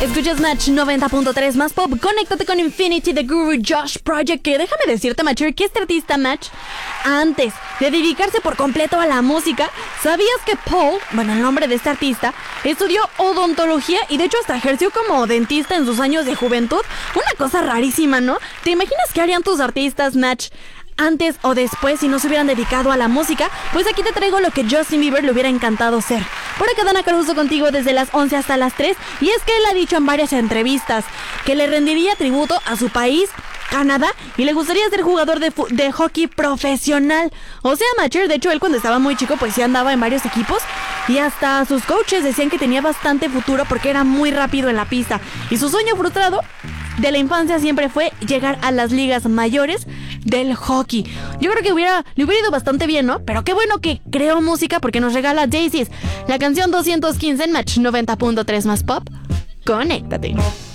Escuchas Match 90.3 más pop. Conéctate con Infinity, The Guru, Josh Project. Que déjame decirte, Matcher, que este artista, Match, antes de dedicarse por completo a la música, ¿sabías que Paul, bueno, el nombre de este artista, estudió odontología y de hecho hasta ejerció como dentista en sus años de juventud? Una cosa rarísima, ¿no? ¿Te imaginas qué harían tus artistas, Match, antes o después si no se hubieran dedicado a la música? Pues aquí te traigo lo que Justin Bieber le hubiera encantado ser. Por acá Dana Caruso contigo desde las 11 hasta las 3. Y es que él ha dicho en varias entrevistas que le rendiría tributo a su país, Canadá, y le gustaría ser jugador de hockey profesional. O sea, Matcher, de hecho él cuando estaba muy chico pues sí andaba en varios equipos y hasta sus coaches decían que tenía bastante futuro porque era muy rápido en la pista. Y su sueño frustrado de la infancia siempre fue llegar a las ligas mayores del hockey. Yo creo que le hubiera ido bastante bien, ¿no? Pero qué bueno que creó música porque nos regala Daisies, la canción 215 en Match 90.3 más pop. Conéctate.